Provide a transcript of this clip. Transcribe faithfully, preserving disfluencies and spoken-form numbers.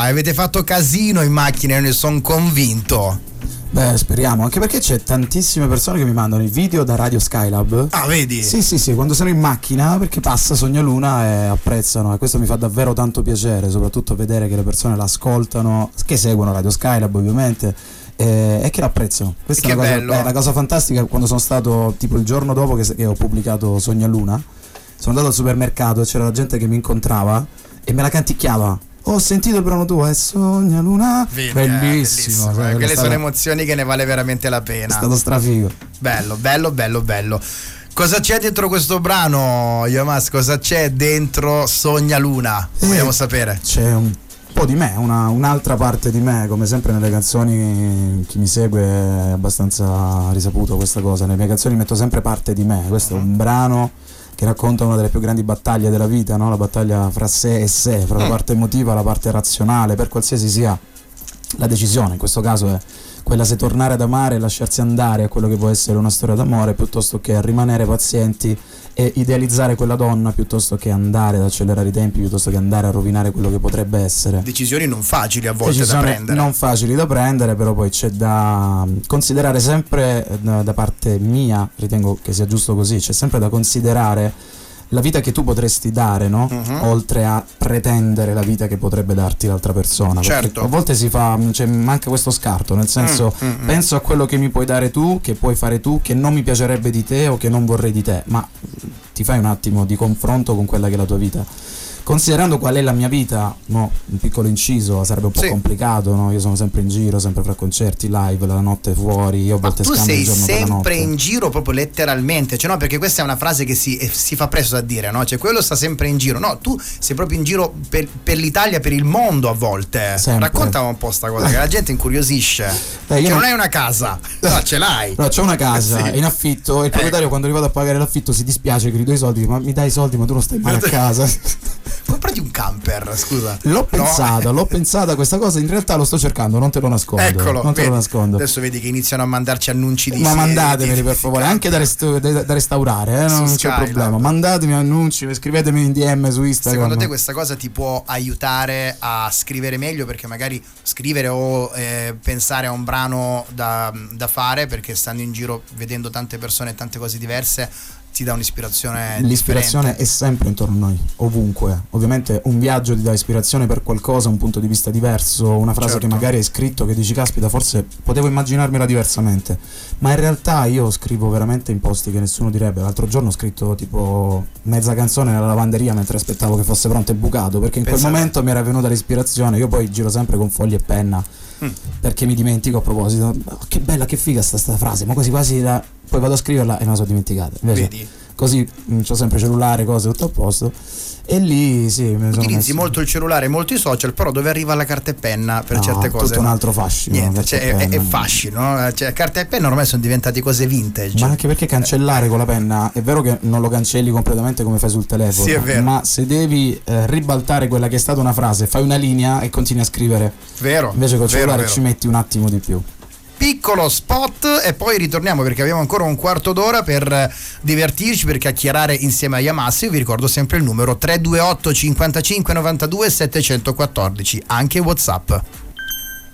avete fatto casino in macchina, ne sono convinto. Beh, speriamo, anche perché c'è tantissime persone che mi mandano i video da Radio Skylab. Ah, vedi? Sì, sì, sì, quando sono in macchina, perché passa Sogna Luna e apprezzano, e questo mi fa davvero tanto piacere, soprattutto vedere che le persone l'ascoltano, che seguono Radio Skylab ovviamente, e, e che l'apprezzano. Questa che è una, cosa, bello. è una cosa fantastica. Quando sono stato tipo il giorno dopo che, che ho pubblicato Sogna Luna, sono andato al supermercato e c'era la gente che mi incontrava e me la canticchiava. Ho sentito il brano tuo, è Sogna Luna. Vedi, bellissimo, eh, bellissimo. Cioè, Quelle stato, sono emozioni che ne vale veramente la pena. È stato strafigo. Bello, bello, bello, bello. Cosa c'è dentro questo brano, Yamas? Cosa c'è dentro Sogna Luna? Eh, Vogliamo sapere. C'è un po' di me, una, un'altra parte di me, come sempre nelle canzoni. Chi mi segue è abbastanza risaputo questa cosa. Nelle mie canzoni metto sempre parte di me. Questo uh-huh. è un brano che racconta una delle più grandi battaglie della vita, no? La battaglia fra sé e sé, fra la parte emotiva e la parte razionale, per qualsiasi sia la decisione. In questo caso è quella se tornare ad amare e lasciarsi andare a quello che può essere una storia d'amore, piuttosto che rimanere pazienti e idealizzare quella donna, piuttosto che andare ad accelerare i tempi, piuttosto che andare a rovinare quello che potrebbe essere. Decisioni non facili a volte Decisioni da prendere. Non facili da prendere, però poi c'è da considerare sempre, da, da parte mia, ritengo che sia giusto così, c'è sempre da considerare la vita che tu potresti dare, no? Uh-huh. Oltre a pretendere la vita che potrebbe darti l'altra persona. Certo. A volte si fa, cioè, manca questo scarto, nel senso mm, mm, penso a quello che mi puoi dare tu, che puoi fare tu, che non mi piacerebbe di te o che non vorrei di te, ma ti fai un attimo di confronto con quella che è la tua vita. Considerando qual è la mia vita, no, un piccolo inciso, sarebbe un po' sì. complicato, no? Io sono sempre in giro, sempre fra concerti, live, la notte fuori, io a volte scambio il giorno per la notte. Tu sei sempre in giro proprio letteralmente, cioè no, perché questa è una frase che si, eh, si fa presto a dire, no? Cioè quello sta sempre in giro, no, tu sei proprio in giro per, per l'Italia, per il mondo a volte. Sempre. Raccontami un po' sta cosa, che la gente incuriosisce. Beh, cioè non hai una casa, no, ce l'hai. No, c'ho una casa sì. in affitto e il proprietario eh. quando arrivato a pagare l'affitto si dispiace che gli do i soldi, ma mi dai i soldi ma tu non stai mai a casa. Comprati un camper, scusa. L'ho pensata, no? l'ho pensata questa cosa, in realtà lo sto cercando, non te lo nascondo. Eccolo, non te vedi, lo nascondo. Adesso vedi che iniziano a mandarci annunci di Ma sì, mandatemeli di, per favore, di anche da, rest- da, da restaurare, eh? non c'è problema. Mandatemi annunci, scrivetemi in D M su Instagram. Secondo te questa cosa ti può aiutare a scrivere meglio? Perché magari scrivere o eh, pensare a un brano da, da fare, perché stando in giro vedendo tante persone e tante cose diverse ti dà un'ispirazione L'ispirazione differente. È sempre intorno a noi, ovunque. Ovviamente un viaggio ti dà ispirazione per qualcosa, un punto di vista diverso, una frase certo. che magari hai scritto che dici caspita forse potevo immaginarmela diversamente, ma in realtà io scrivo veramente in posti che nessuno direbbe. L'altro giorno ho scritto tipo mezza canzone nella lavanderia mentre aspettavo che fosse pronto e bucato, perché in Pensate. quel momento mi era venuta l'ispirazione. Io poi giro sempre con fogli e penna mm. perché mi dimentico a proposito, oh, che bella, che figa sta, sta frase, ma quasi quasi la... poi vado a scriverla e me la sono dimenticata. Invece, Vedi? Così c'ho sempre cellulare, cose tutto a posto. E lì sì, me utilizzi messo... molto il cellulare, molto i social, però dove arriva la carta e penna per no, certe cose? Tutto un altro fascino. Niente, cioè, è, è fascino, cioè, carta e penna ormai sono diventati cose vintage. Ma anche perché cancellare eh. con la penna, è vero che non lo cancelli completamente come fai sul telefono, sì, è vero. ma se devi eh, ribaltare quella che è stata una frase, fai una linea e continui a scrivere. Vero. Invece col vero, cellulare vero. ci metti un attimo di più. Piccolo spot e poi ritorniamo, perché abbiamo ancora un quarto d'ora per divertirci, per chiacchierare insieme a Yamas. Io vi ricordo sempre il numero tre due otto cinquantacinque novantadue settecentoquattordici, anche WhatsApp.